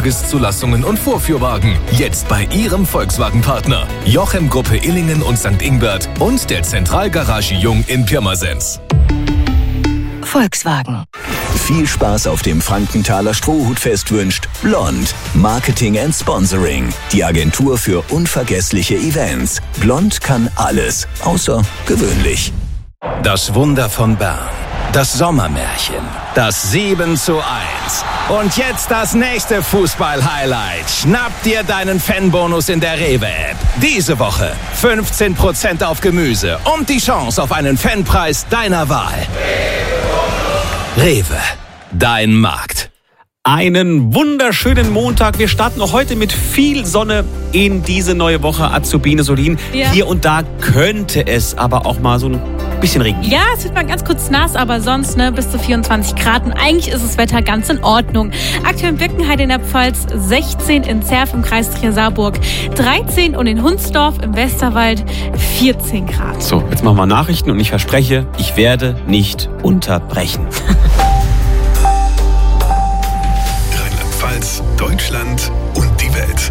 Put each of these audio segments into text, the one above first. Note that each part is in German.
Tageszulassungen und Vorführwagen. Jetzt bei Ihrem Volkswagen-Partner. Jochem Gruppe Illingen und St. Ingbert und der Zentralgarage Jung in Pirmasens. Volkswagen. Viel Spaß auf dem Frankenthaler Strohhutfest wünscht Blond. Marketing and Sponsoring. Die Agentur für unvergessliche Events. Blond kann alles, außer gewöhnlich. Das Wunder von Bern. Das Sommermärchen. Das 7:1. Und jetzt das nächste Fußball-Highlight. Schnapp dir deinen Fanbonus in der Rewe-App. Diese Woche 15% auf Gemüse und die Chance auf einen Fanpreis deiner Wahl. Rewe, dein Markt. Einen wunderschönen Montag. Wir starten auch heute mit viel Sonne in diese neue Woche. Azubine Solin. Ja. Hier und da könnte es aber auch mal so ein bisschen regnen. Ja, es wird mal ganz kurz nass, aber sonst bis zu 24 Grad. Und eigentlich ist das Wetter ganz in Ordnung. Aktuell in Birkenheide in der Pfalz, 16 in Zerf im Kreis Trier-Saarburg, 13 und in Hunsdorf im Westerwald 14 Grad. So, jetzt machen wir Nachrichten und ich verspreche, ich werde nicht unterbrechen. Rheinland-Pfalz, Deutschland und die Welt.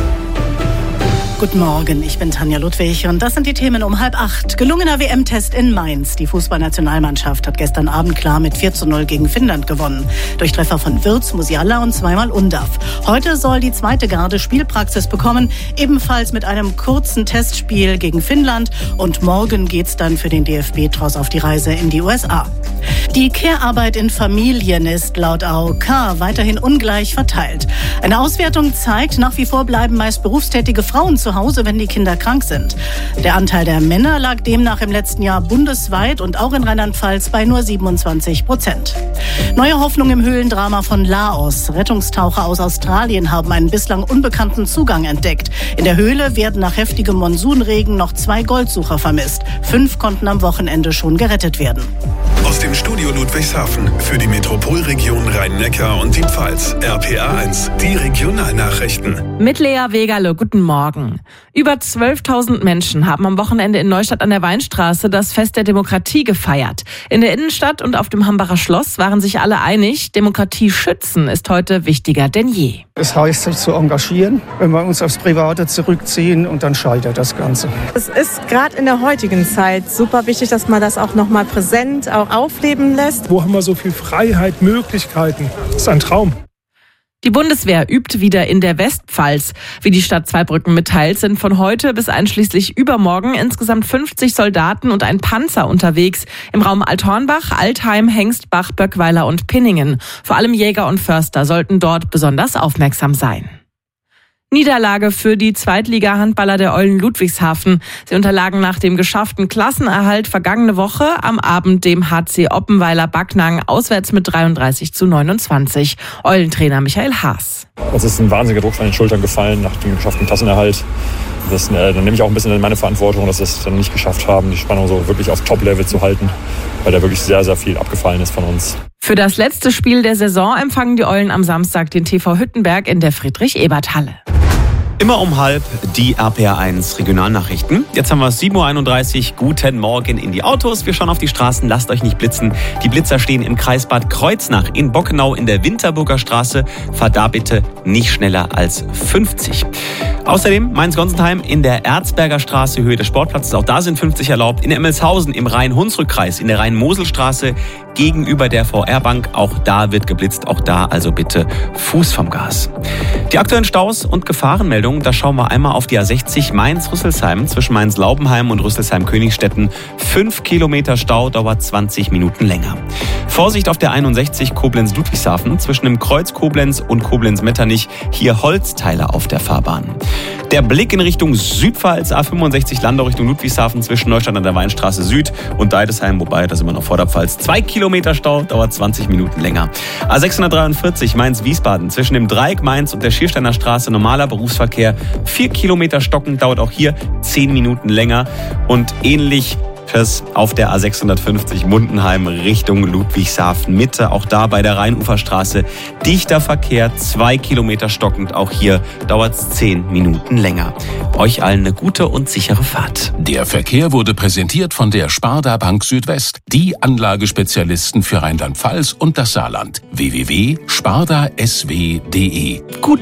Guten Morgen, ich bin Tanja Ludwig und das sind die Themen um 7:30. Gelungener WM-Test in Mainz. Die Fußballnationalmannschaft hat gestern Abend klar mit 4:0 gegen Finnland gewonnen. Durch Treffer von Wirtz, Musiala und zweimal Undav. Heute soll die zweite Garde Spielpraxis bekommen, ebenfalls mit einem kurzen Testspiel gegen Finnland. Und morgen geht's dann für den DFB-Tross auf die Reise in die USA. Die Care-Arbeit in Familien ist laut AOK weiterhin ungleich verteilt. Eine Auswertung zeigt, nach wie vor bleiben meist berufstätige Frauen zu Hause, wenn die Kinder krank sind. Der Anteil der Männer lag demnach im letzten Jahr bundesweit und auch in Rheinland-Pfalz bei nur 27%. Neue Hoffnung im Höhlendrama von Laos. Rettungstaucher aus Australien haben einen bislang unbekannten Zugang entdeckt. In der Höhle werden nach heftigem Monsunregen noch 2 Goldsucher vermisst. 5 konnten am Wochenende schon gerettet werden. Aus dem Studio Ludwigshafen für die Metropolregion Rhein-Neckar und die Pfalz. RPA1, die Regionalnachrichten. Mit Lea Wegerle, guten Morgen. Über 12.000 Menschen haben am Wochenende in Neustadt an der Weinstraße das Fest der Demokratie gefeiert. In der Innenstadt und auf dem Hambacher Schloss waren sich alle einig, Demokratie schützen ist heute wichtiger denn je. Es heißt, sich zu engagieren, wenn wir uns aufs Private zurückziehen und dann scheitert das Ganze. Es ist gerade in der heutigen Zeit super wichtig, dass man das auch nochmal präsent auch aufleben lässt. Wo haben wir so viel Freiheit, Möglichkeiten? Das ist ein Traum. Die Bundeswehr übt wieder in der Westpfalz. Wie die Stadt Zweibrücken mitteilt, sind von heute bis einschließlich übermorgen insgesamt 50 Soldaten und ein Panzer unterwegs im Raum Althornbach, Altheim, Hengstbach, Böckweiler und Pinningen. Vor allem Jäger und Förster sollten dort besonders aufmerksam sein. Niederlage für die Zweitliga-Handballer der Eulen Ludwigshafen. Sie unterlagen nach dem geschafften Klassenerhalt vergangene Woche am Abend dem HC Oppenweiler Backnang auswärts mit 33:29. Eulentrainer Michael Haas. Uns ist ein wahnsinniger Druck von den Schultern gefallen nach dem geschafften Klassenerhalt. Dann nehme ich auch ein bisschen in meine Verantwortung, dass wir es dann nicht geschafft haben, die Spannung so wirklich auf Top-Level zu halten, weil da wirklich sehr, sehr viel abgefallen ist von uns. Für das letzte Spiel der Saison empfangen die Eulen am Samstag den TV Hüttenberg in der Friedrich-Ebert-Halle. Immer um 12:30 die RPA1 Regionalnachrichten. Jetzt haben wir es 7:31 Uhr. Guten Morgen in die Autos. Wir schauen auf die Straßen. Lasst euch nicht blitzen. Die Blitzer stehen im Kreis Bad Kreuznach in Bockenau in der Winterburger Straße. Fahrt da bitte nicht schneller als 50. Außerdem Mainz-Gonsenheim in der Erzberger Straße, Höhe des Sportplatzes. Auch da sind 50 erlaubt. In Emmelshausen im Rhein-Hunsrück-Kreis, in der Rhein-Mosel-Straße gegenüber der VR-Bank. Auch da wird geblitzt. Auch da also bitte Fuß vom Gas. Die aktuellen Staus und Gefahrenmeldungen, da schauen wir einmal auf die A60 Mainz-Rüsselsheim zwischen Mainz-Laubenheim und Rüsselsheim-Königstetten. 5 Kilometer Stau, dauert 20 Minuten länger. Vorsicht auf der 61 Koblenz-Ludwigshafen zwischen dem Kreuz Koblenz und Koblenz-Metternich. Hier Holzteile auf der Fahrbahn. Der Blick in Richtung Südpfalz, A65 Landau Richtung Ludwigshafen zwischen Neustadt an der Weinstraße Süd und Deidesheim, wobei das immer noch Vorderpfalz. 2 Kilometer Stau, dauert 20 Minuten länger. A643 Mainz-Wiesbaden zwischen dem Dreieck Mainz und der Schiersteiner Straße, normaler Berufsverkehr. 4 Kilometer stocken, dauert auch hier 10 Minuten länger. Und ähnlich auf der A650 Mundenheim Richtung Ludwigshafen Mitte. Auch da bei der Rheinuferstraße dichter Verkehr, 2 Kilometer stockend. Auch hier dauert es 10 Minuten länger. Euch allen eine gute und sichere Fahrt. Der Verkehr wurde präsentiert von der Sparda Bank Südwest, die Anlagespezialisten für Rheinland-Pfalz und das Saarland. www.spardasw.de